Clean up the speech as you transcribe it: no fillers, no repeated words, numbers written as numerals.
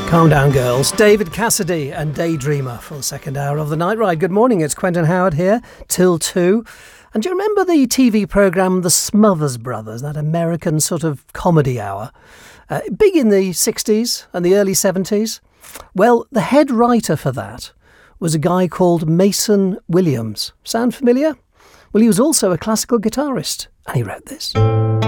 Calm down, girls. David Cassidy and Daydreamer for the second hour of the Night Ride. Good morning, it's Quentin Howard here, till 2. And do you remember the TV programme The Smothers Brothers, that American sort of comedy hour? Big in the 60s and the early 70s. Well, the head writer for that was a guy called Mason Williams. Sound familiar? Well, he was also a classical guitarist, and he wrote this.